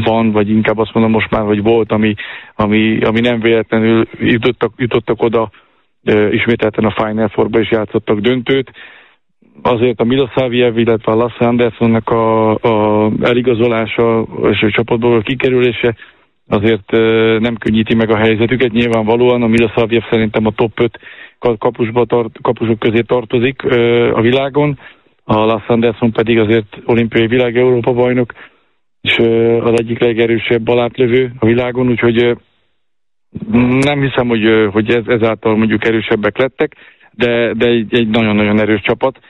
van, vagy inkább azt mondom most már, hogy volt, ami nem véletlenül jutottak oda, ismételten a Final Fourba is játszottak döntőt. Azért a Milosavljev, illetve a Lasse Anderssonnak a eligazolása és a csapatból a kikerülése azért nem könnyíti meg a helyzetüket. Nyilvánvalóan a Milosavljev szerintem a top 5 kapusok közé tartozik a világon, a Lasse Andersson pedig azért olimpiai világ Európa bajnok, és az egyik legerősebb balátlövő a világon, úgyhogy nem hiszem, hogy ezáltal mondjuk erősebbek lettek, de egy nagyon-nagyon erős csapat.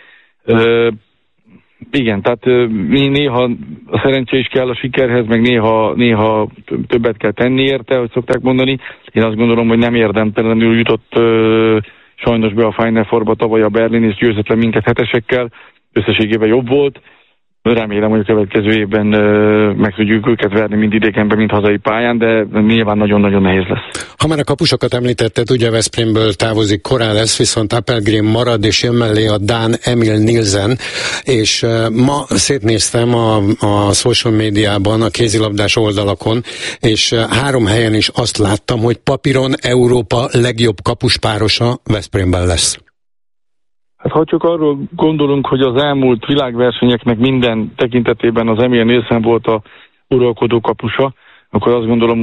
Igen, tehát néha a szerencse is kell a sikerhez, meg néha többet kell tenni érte, hogy szokták mondani. Én azt gondolom, hogy nem érdemtelenül jutott sajnos be a Final Fourba tavaly a Berlin, és győzött le minket hetesekkel, összességében jobb volt. Remélem, hogy a következő évben meg tudjuk őket verni mind idegenben, mind hazai pályán, de nyilván nagyon-nagyon nehéz lesz. Ha már a kapusokat említetted, ugye Veszprémből távozik Corrales, viszont Appelgren marad, és jön mellé a dán Emil Nielsen, és ma szétnéztem a social médiában, a kézilabdás oldalakon, és 3 helyen is azt láttam, hogy papíron Európa legjobb kapuspárosa Veszprémben lesz. Hát ha csak arról gondolunk, hogy az elmúlt világversenyeknek minden tekintetében az Emil Nielsen volt a uralkodó kapusa, akkor azt gondolom,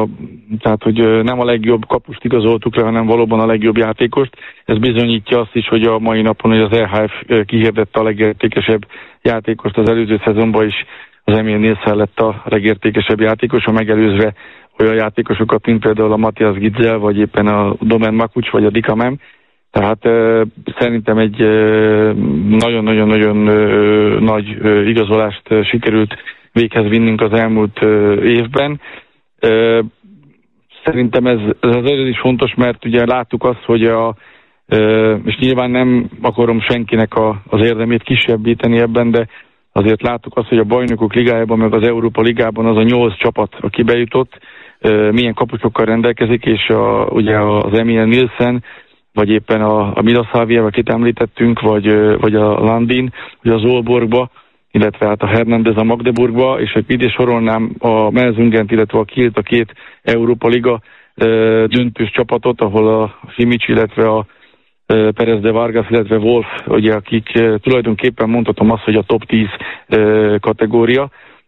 hogy nem a legjobb kapust igazoltuk le, hanem valóban a legjobb játékost. Ez bizonyítja azt is, hogy a mai napon hogy az EHF kihirdette a legértékesebb játékost az előző szezonban is. Az Emil Nielsen lett a legértékesebb játékos, megelőzve olyan játékosokat, mint például a Matthias Gitzel, vagy éppen a Domen Makucs, vagy a Dikamem. Tehát szerintem egy nagyon-nagyon-nagyon nagy igazolást sikerült véghez vinnünk az elmúlt évben. Szerintem ez azért is fontos, mert ugye láttuk azt, hogy és nyilván nem akarom senkinek az érdemét kisebbíteni ebben, de azért láttuk azt, hogy a Bajnokok Ligájában, meg az Európa Ligában az a 8 csapat, aki bejutott, milyen kapusokkal rendelkezik, és ugye az Emil Nielsen, vagy éppen a Milosavljev, akit említettünk, vagy a Landin, vagy az Aalborgba, illetve hát a Hernández a Magdeburgba, és ide sorolnám a Melsungent, illetve a Kielt, a 2 Európa Liga döntős csapatot, ahol a Simic, illetve a Perez de Vargas, illetve Wolf, ugye, akik tulajdonképpen mondhatom azt, hogy a top 10 kategória,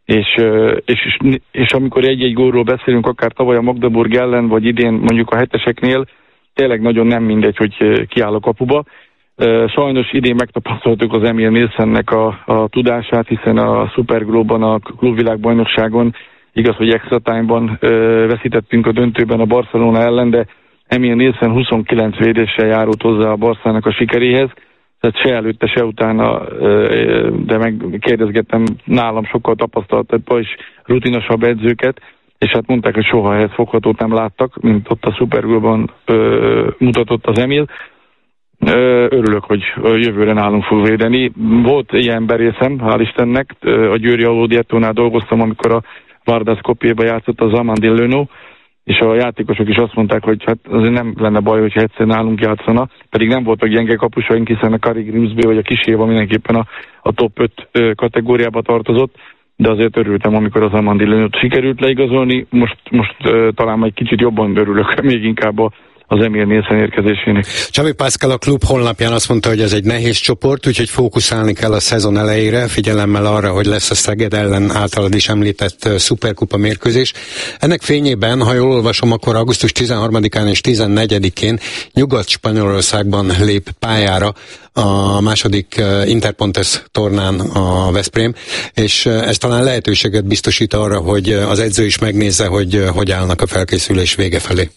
és amikor egy-egy gólról beszélünk, akár tavaly a Magdeburg ellen, vagy idén mondjuk a heteseknél, tényleg nagyon nem mindegy, hogy kiáll a kapuba. Sajnos idén megtapasztaltuk az Emil Nielsennek a tudását, hiszen a Superglóban, a klubvilágbajnokságon, igaz, hogy extra time-ban veszítettünk a döntőben a Barcelona ellen, de Emil Nielsen 29 védéssel járult hozzá a Barszának a sikeréhez, tehát se előtte, se utána, de megkérdezgettem nálam sokkal tapasztaltabb és rutinosabb edzőket, és hát mondták, hogy soha ehhez foghatót nem láttak, mint ott a Superglóban mutatott az Emil. Örülök, hogy jövőre nálunk fog védeni. Volt ilyen berészem, hál' Istennek. A Győri Alódiettónál dolgoztam, amikor a Varda Skopjéba játszott az Amandin Lönó, és a játékosok is azt mondták, hogy hát azért nem lenne baj, hogyha egyszer nálunk játszana, pedig nem voltak gyenge kapusaink, hiszen a Kari Grimsby vagy a Kiséva mindenképpen a top 5 kategóriába tartozott, de azért örültem, amikor az Amandin Lönót sikerült leigazolni. Most talán egy kicsit jobban örülök, még inkább az Emil Nielsen érkezésének. Xavi Pascal a klub honlapján azt mondta, hogy ez egy nehéz csoport, úgyhogy fókuszálni kell a szezon elejére, figyelemmel arra, hogy lesz a Szeged ellen általad is említett szuperkupa mérkőzés. Ennek fényében, ha jól olvasom, akkor augusztus 13-án és 14-én Nyugat-Spanyolországban lép pályára a második Interpontes tornán a Veszprém, és ez talán lehetőséget biztosít arra, hogy az edző is megnézze, hogy állnak a felkészülés vége felé.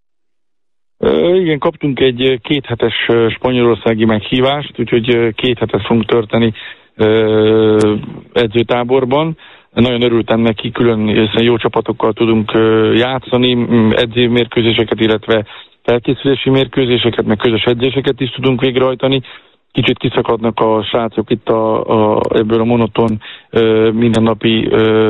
Igen, kaptunk egy 2 hetes spanyolországi meghívást, úgyhogy 2 hetet fogunk tölteni edzőtáborban. Nagyon örültem neki, külön jó csapatokkal tudunk játszani, edzőmérkőzéseket, illetve felkészülési mérkőzéseket, meg közös edzéseket is tudunk végrehajtani. Kicsit kiszakadnak a srácok itt ebből a monoton mindennapi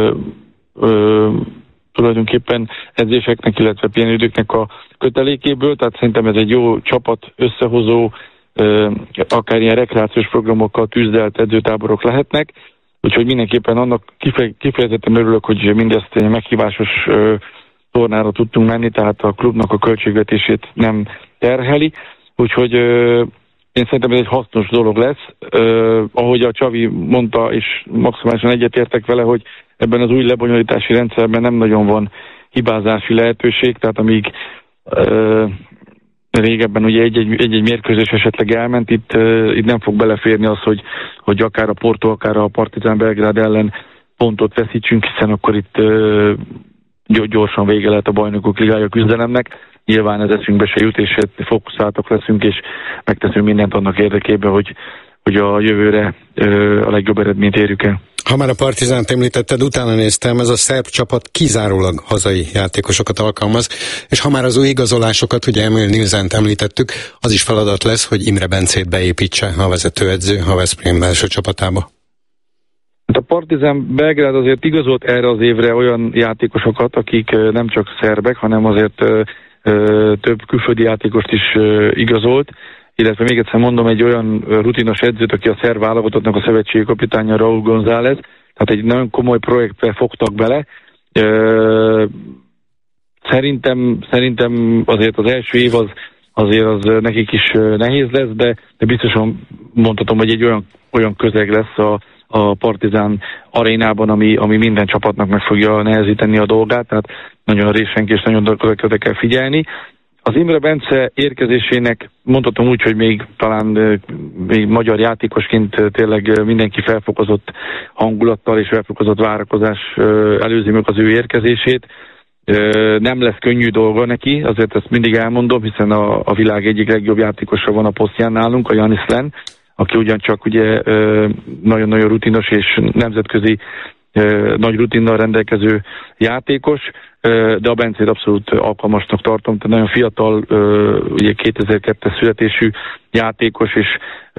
tulajdonképpen edzéseknek, illetve pihenőidőknek a kötelékéből, tehát szerintem ez egy jó csapat összehozó, akár ilyen rekreációs programokkal tűzdelt edzőtáborok lehetnek. Úgyhogy mindenképpen annak kifejezetten örülök, hogy mindezt egy meghívásos tornára tudtunk menni, tehát a klubnak a költségvetését nem terheli. Úgyhogy én szerintem ez egy hasznos dolog lesz. Ahogy a Csavi mondta, és maximálisan egyetértek vele, hogy ebben az új lebonyolítási rendszerben nem nagyon van hibázási lehetőség, tehát amíg régebben ugye egy-egy mérkőzés esetleg elment, itt nem fog beleférni az, hogy akár a Porto, akár a Partizán Belgrád ellen pontot veszítsünk, hiszen akkor itt gyorsan vége lehet a Bajnokok Ligája küzdelemnek. Nyilván ez eszünkbe se jut, és fókuszáltak leszünk, és megteszünk mindent annak érdekében, hogy a jövőre a legjobb eredményt érjük el. Ha már a Partizánt említetted, utána néztem, ez a szerb csapat kizárólag hazai játékosokat alkalmaz, és ha már az új igazolásokat, ugye Emil Nilsent említettük, az is feladat lesz, hogy Imre Bencét beépítse a vezetőedző a Veszprém első csapatába. A Partizán Belgrád azért igazolt erre az évre olyan játékosokat, akik nem csak szerbek, hanem azért több külföldi játékost is igazolt, illetve még egyszer mondom, egy olyan rutinos edzőt, aki a szerb válogatottnak a szövetségi kapitánya, Raúl González, tehát egy nagyon komoly projektbe fogtak bele. Szerintem azért az első év az nekik is nehéz lesz, de biztosan mondhatom, hogy egy olyan közeg lesz a Partizán arénában, ami minden csapatnak meg fogja nehezíteni a dolgát, tehát nagyon résenk és nagyon oda kell figyelni. Az Imre Bence érkezésének mondhatom úgy, hogy még talán magyar játékosként tényleg mindenki felfokozott hangulattal és felfokozott várakozás előzi meg az ő érkezését. Nem lesz könnyű dolga neki, azért ezt mindig elmondom, hiszen a világ egyik legjobb játékosa van a posztján nálunk, a Janis Len, aki ugyancsak ugye nagyon-nagyon rutinos és nemzetközi nagy rutinnal rendelkező játékos, de a Bencét abszolút alkalmasnak tartom, tehát nagyon fiatal, ugye 2002-es születésű játékos, és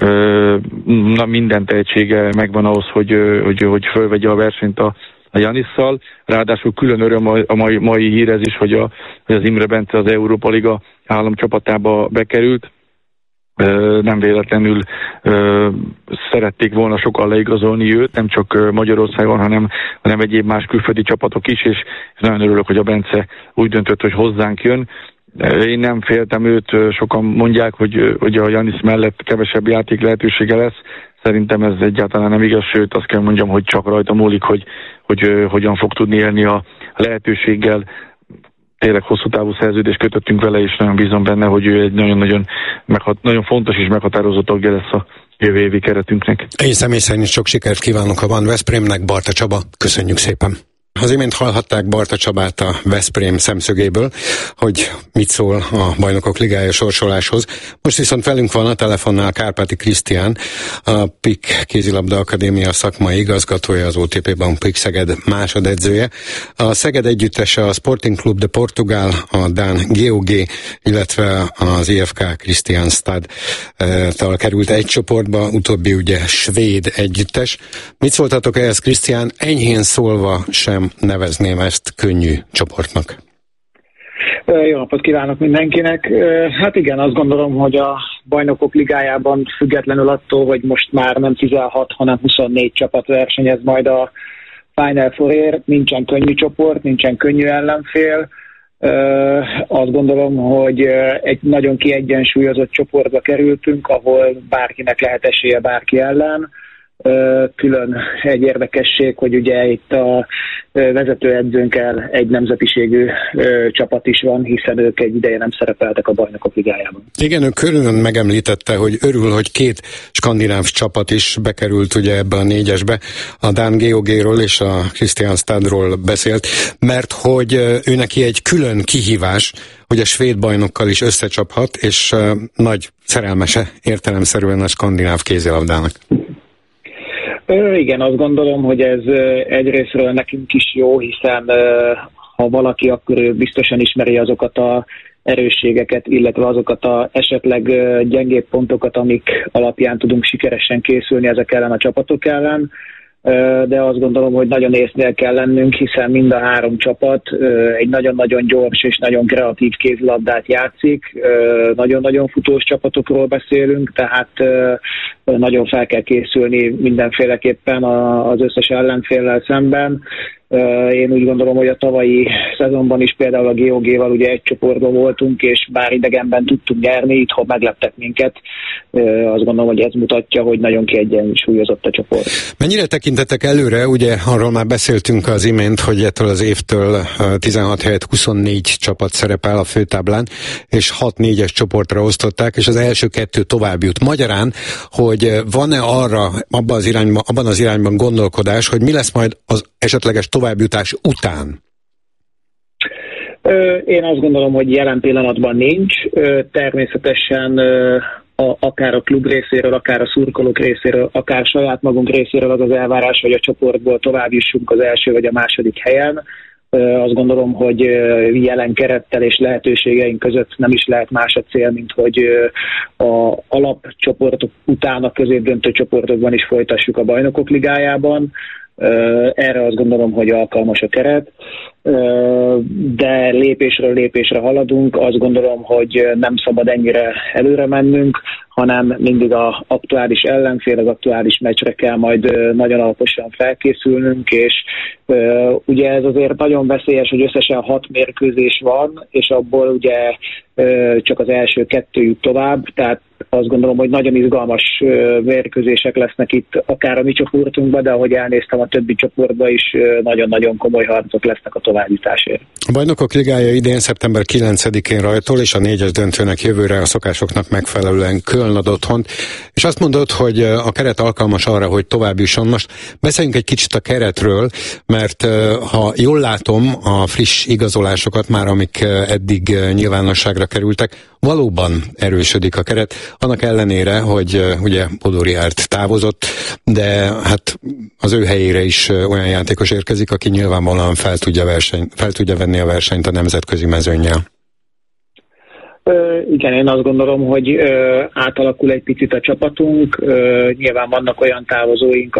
minden tehetsége megvan ahhoz, hogy fölvegye a versenyt a Janisszal. Ráadásul külön öröm a mai hír ez is, hogy az Imre Bence az Európa Liga államcsapatába bekerült. Nem véletlenül szerették volna sokan leigazolni őt, nem csak Magyarországon, hanem egyéb más külföldi csapatok is, és nagyon örülök, hogy a Bence úgy döntött, hogy hozzánk jön. Én nem féltem őt, sokan mondják, hogy a Janis mellett kevesebb játék lehetősége lesz. Szerintem ez egyáltalán nem igaz, sőt azt kell mondjam, hogy csak rajta múlik, hogy hogyan fog tudni élni a lehetőséggel. Tényleg hosszú távú szerződést kötöttünk vele, és nagyon bízom benne, hogy ő egy nagyon fontos és meghatározó tagja lesz a jövő évi keretünknek. Én személy szerint sok sikert kívánok a Van Veszprémnek, Barta Csaba, köszönjük szépen! Az imént hallhatták Barta Csabát a Veszprém szemszögéből, hogy mit szól a Bajnokok Ligája sorsoláshoz. Most viszont velünk van a telefonnál Kárpáti Krisztián, a PIK Kézilabda Akadémia szakmai igazgatója, az OTP Bank PIK Szeged másodedzője. A Szeged együttese a Sporting Club de Portugal, a Dán GOG, illetve az IFK Kristianstad-tal került egy csoportba, utóbbi ugye svéd együttes. Mit szóltatok ehhez, Krisztián? Enyhén szólva sem nevezném ezt könnyű csoportnak. Jó napot kívánok mindenkinek. Hát igen, azt gondolom, hogy a Bajnokok Ligájában függetlenül attól, hogy most már nem 16, hanem 24 csapat versenyez majd a Final Fourért, nincsen könnyű csoport, nincsen könnyű ellenfél. Azt gondolom, hogy egy nagyon kiegyensúlyozott csoportba kerültünk, ahol bárkinek lehet esélye bárki ellen. Külön egy érdekesség, hogy ugye itt a vezetőedzőnkkel egy nemzetiségű csapat is van, hiszen ők egy ideje nem szerepeltek a Bajnokok Ligájában. Igen, ő külön megemlítette, hogy örül, hogy két skandináv csapat is bekerült ugye ebbe a négyesbe. A Dán GOG-ról és a Kristianstadról beszélt, mert hogy ő neki egy külön kihívás, hogy a svéd bajnokkal is összecsaphat, és nagy szerelmese értelemszerűen a skandináv kézilabdának. Igen, azt gondolom, hogy ez egyrészről nekünk is jó, hiszen ha valaki, akkor ő biztosan ismeri azokat az erősségeket, illetve azokat az esetleg gyengébb pontokat, amik alapján tudunk sikeresen készülni ezek ellen a csapatok ellen. de azt gondolom, hogy nagyon észnél kell lennünk, hiszen mind a három csapat egy nagyon-nagyon gyors és nagyon kreatív kézilabdát játszik, nagyon-nagyon futós csapatokról beszélünk, tehát nagyon fel kell készülni mindenféleképpen az összes ellenféllel szemben. Én úgy gondolom, hogy a tavalyi szezonban is például a GOG-val ugye egy csoportban voltunk, és bár idegenben tudtunk nyerni, itthon megleptek minket. Azt gondolom, hogy ez mutatja, hogy nagyon kiegyensúlyozott a csoport. Mennyire tekintetek előre? Ugye arról már beszéltünk az imént, hogy ettől az évtől 16 helyett 24 csapat szerepel a főtáblán, és 6-4-es csoportra osztották, és az első 2 tovább jut. Magyarán, hogy van-e arra abban az irányban gondolkodás, hogy mi lesz majd az esetleges továbbjutás után? Én azt gondolom, hogy jelen pillanatban nincs. Természetesen akár a klub részéről, akár a szurkolók részéről, akár saját magunk részéről az az elvárás, hogy a csoportból tovább jussunk az első vagy a második helyen. Azt gondolom, hogy jelen kerettel és lehetőségeink között nem is lehet más a cél, mint hogy a alapcsoportok után a középdöntő csoportokban is folytassuk a Bajnokok Ligájában. Erre azt gondolom, hogy alkalmas a keret, de lépésről lépésre haladunk. Azt gondolom, hogy nem szabad ennyire előre mennünk, hanem mindig az aktuális ellenfél, az aktuális meccsre kell majd nagyon alaposan felkészülnünk, és ugye ez azért nagyon veszélyes, hogy összesen 6 mérkőzés van, és abból ugye csak az első 2 jut tovább, tehát azt gondolom, hogy nagyon izgalmas mérkőzések lesznek itt, akár a mi csoportunkban, de ahogy elnéztem a többi csoportban is, nagyon-nagyon komoly harcok lesznek a továbbjutásért. A Bajnokok Ligája idén szeptember 9-én rajtol, és a 4-es döntőnek jövőre a szokásoknak megfelelően Köln ad otthont, és azt mondod, hogy a keret alkalmas arra, hogy tovább jusson. Most beszéljünk egy kicsit a keretről, mert ha jól látom a friss igazolásokat már, amik eddig nyilvánosságra kerültek, valóban erősödik a keret, annak ellenére, hogy ugye Bodó Richárd távozott, de hát az ő helyére is olyan játékos érkezik, aki nyilvánvalóan fel tudja venni a versenyt a nemzetközi mezőnnyel. Igen, én azt gondolom, hogy átalakul egy picit a csapatunk. Nyilván vannak olyan távozóink,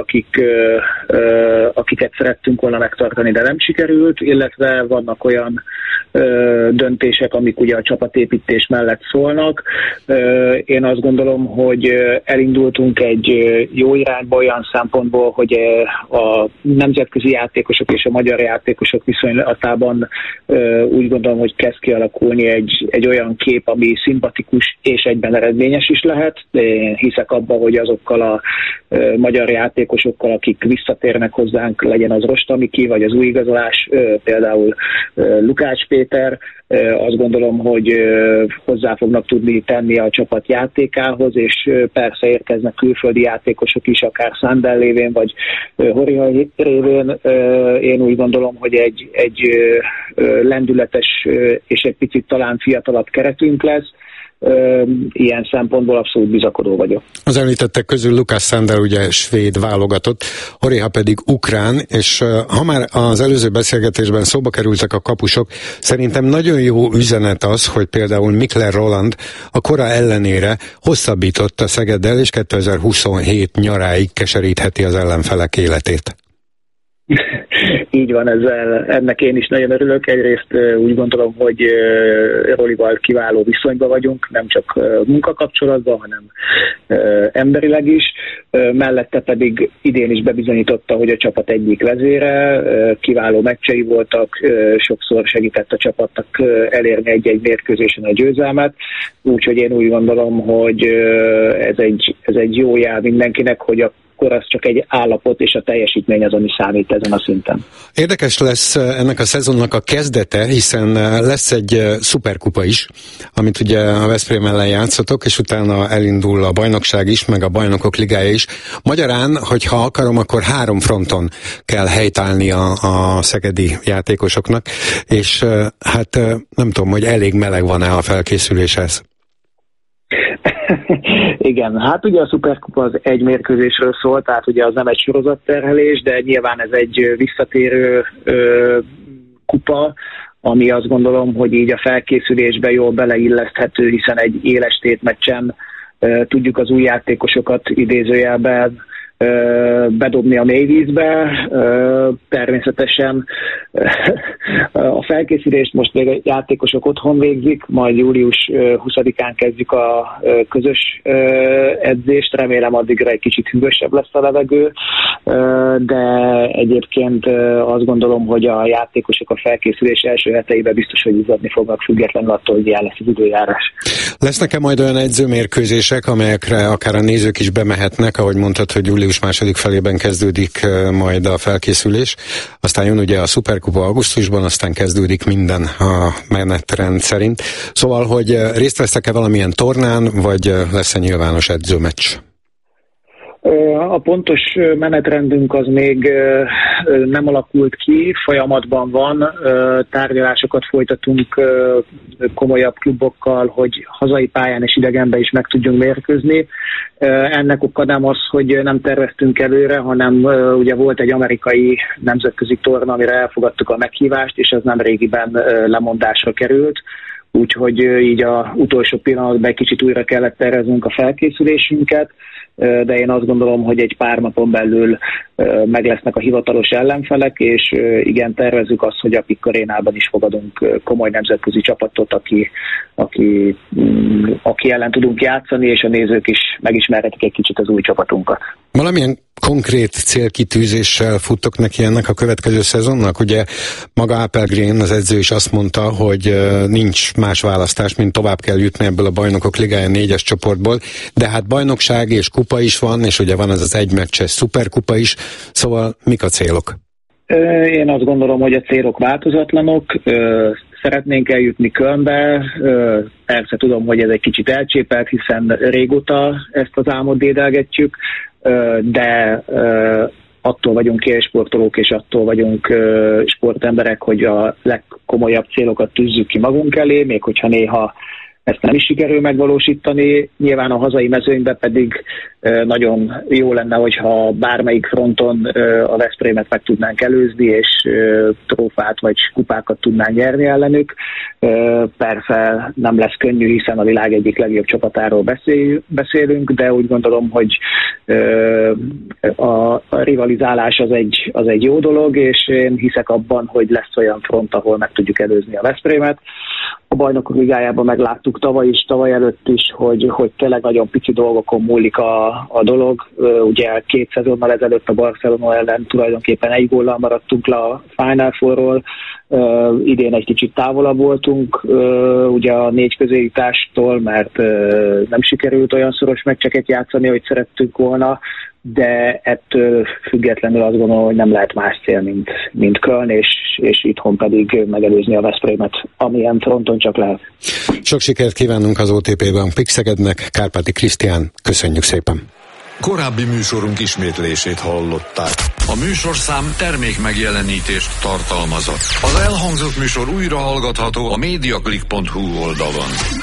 akiket szerettünk volna megtartani, de nem sikerült, illetve vannak olyan döntések, amik ugye a csapatépítés mellett szólnak. Én azt gondolom, hogy elindultunk egy jó irányba olyan szempontból, hogy a nemzetközi játékosok és a magyar játékosok viszonylatában úgy gondolom, hogy kezd kialakulni egy olyan kép, ami szimpatikus és egyben eredményes is lehet. Én hiszek abban, hogy azokkal a magyar játékosokkal, akik visszatérnek hozzánk, legyen az Rostamiki, vagy az új igazolás, például Lukács Péter, azt gondolom, hogy hozzá fognak tudni tenni a csapat játékához, és persze érkeznek külföldi játékosok is, akár Szándel révén, vagy Horiha révén. Én úgy gondolom, hogy egy lendületes és egy picit talán fiatalabb keretünk lesz. Ilyen szempontból abszolút bizakodó vagyok. Az említettek közül Lukács Szándel ugye svéd válogatott, Horiha pedig ukrán, és ha már az előző beszélgetésben szóba kerültek a kapusok, szerintem nagyon jó üzenet az, hogy például Mikler Roland a kora ellenére hosszabbított a Szegeddel, és 2027 nyaráig keserítheti az ellenfelek életét. Így van, ennek én is nagyon örülök. Egyrészt úgy gondolom, hogy Rolival kiváló viszonyban vagyunk, nem csak munkakapcsolatban, hanem emberileg is. Mellette pedig idén is bebizonyította, hogy a csapat egyik vezére, kiváló meccsei voltak, sokszor segített a csapatnak elérni egy-egy mérkőzésen a győzelmet. Úgyhogy én úgy gondolom, hogy ez egy jó jel mindenkinek, hogy akkor az csak egy állapot, és a teljesítmény az, ami számít ezen a szinten. Érdekes lesz ennek a szezonnak a kezdete, hiszen lesz egy szuperkupa is, amit ugye a Veszprém ellen játszotok, és utána elindul a bajnokság is, meg a Bajnokok Ligája is. Magyarán, hogyha akarom, akkor 3 fronton kell helytállni a szegedi játékosoknak, és hát nem tudom, hogy elég meleg van-e a felkészüléshez. Igen, hát ugye a Szuperkupa az egy mérkőzésről szól, tehát ugye az nem egy sorozatterhelés, de nyilván ez egy visszatérő kupa, ami azt gondolom, hogy így a felkészülésbe jól beleilleszthető, hiszen egy éles tétmeccsen tudjuk az új játékosokat idézőjelben bedobni a mélyvízbe. Természetesen a felkészülést most még a játékosok otthon végzik, majd július 20-án kezdjük a közös edzést, remélem addigra egy kicsit hűvösebb lesz a levegő, de egyébként azt gondolom, hogy a játékosok a felkészülés első heteiben biztos, hogy izzadni fognak, függetlenül attól, hogy ilyen lesz az időjárás. Lesznek-e majd olyan edzőmérkőzések, amelyekre akár a nézők is bemehetnek, ahogy mondtad, hogy július második felében kezdődik majd a felkészülés, aztán jön ugye a Szuperkupa augusztusban, aztán kezdődik minden a menetrend szerint. Szóval, hogy részt vesztek-e valamilyen tornán, vagy lesz-e nyilvános edzőmeccs? A pontos menetrendünk az még nem alakult ki, folyamatban van, tárgyalásokat folytatunk komolyabb klubokkal, hogy hazai pályán és idegenben is meg tudjunk mérkőzni. Ennek oka nem az, hogy nem terveztünk előre, hanem ugye volt egy amerikai nemzetközi torna, amire elfogadtuk a meghívást, és ez nem régiben lemondásra került. Úgyhogy így a utolsó pillanatban egy kicsit újra kellett terveznünk a felkészülésünket, de én azt gondolom, hogy egy pár napon belül meg lesznek a hivatalos ellenfelek, és igen, tervezzük azt, hogy a PIK Arénában is fogadunk komoly nemzetközi csapatot, aki ellen tudunk játszani, és a nézők is megismerhetik egy kicsit az új csapatunkat. Valamilyen konkrét célkitűzéssel futtok neki ennek a következő szezonnak? Ugye maga Apelgren, az edző is azt mondta, hogy nincs más választás, mint tovább kell jutni ebből a Bajnokok Ligája 4-es csoportból, de hát bajnokság és kupa is van, és ugye van ez az egymeccses szuperkupa is, szóval mik a célok? Én azt gondolom, hogy a célok változatlanok, szeretnénk eljutni Kölnbe, persze tudom, hogy ez egy kicsit elcsépelt, hiszen régóta ezt az álmot dédelgetjük, de attól vagyunk élsportolók, és attól vagyunk sportemberek, hogy a legkomolyabb célokat tűzzük ki magunk elé, még hogyha néha ezt nem is sikerül megvalósítani. Nyilván a hazai mezőnyben pedig nagyon jó lenne, hogyha bármelyik fronton a Veszprémet meg tudnánk előzni, és trófát vagy kupákat tudnánk nyerni ellenük. Persze nem lesz könnyű, hiszen a világ egyik legjobb csapatáról beszélünk, de úgy gondolom, hogy a rivalizálás az egy jó dolog, és én hiszek abban, hogy lesz olyan front, ahol meg tudjuk előzni a Veszprémet. A Bajnokok Ligájában megláttuk tavaly is, tavaly előtt is, hogy tényleg nagyon pici dolgokon múlik a dolog. Ugye 2 szezonnal ezelőtt a Barcelona ellen tulajdonképpen 1 góllal maradtunk le a Final Fourról. Idén egy kicsit távolabb voltunk ugye a 4 közéjutástól, mert nem sikerült olyan szoros meccseket játszani, hogy szerettünk volna, de ettől függetlenül azt gondolom, hogy nem lehet más cél, mint Köln, és itthon pedig megelőzni a Veszprémet, amilyen fronton csak lehet. Sok sikert kívánunk az OTP-ben PIK Szegednek, Kárpáti Krisztián, köszönjük szépen! Korábbi műsorunk ismétlését hallották. A műsorszám termék megjelenítést tartalmazott. Az elhangzott műsor újra hallgatható a mediaclick.hu oldalon.